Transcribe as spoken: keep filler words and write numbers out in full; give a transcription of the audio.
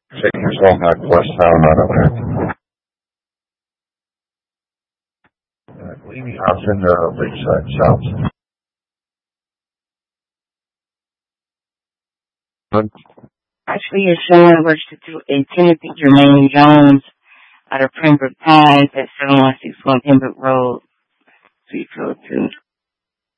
Taking us all back west town out of there. I believe the option uh, Lakeside South. Actually, you're showing registered to a Timothy Jermaine Jones out of Pembroke Pines at seven one six one Pembroke Road, Suite two oh two.